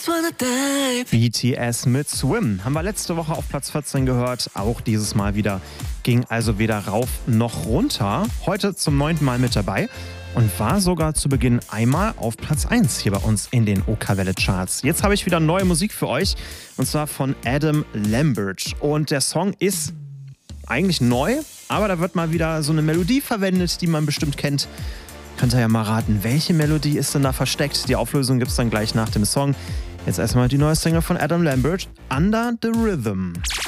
BTS mit Swim haben wir letzte Woche auf Platz 14 gehört, auch dieses Mal wieder. Ging also weder rauf noch runter. Heute zum 9. Mal mit dabei und war sogar zu Beginn einmal auf Platz 1 hier bei uns in den OK-Welle Charts. Jetzt habe ich wieder neue Musik für euch und zwar von Adam Lambert. Und der Song ist eigentlich neu, aber da wird mal wieder so eine Melodie verwendet, die man bestimmt kennt. Könnt ihr ja mal raten, welche Melodie ist denn da versteckt? Die Auflösung gibt es dann gleich nach dem Song. Jetzt erstmal die neue Single von Adam Lambert, Under the Rhythm.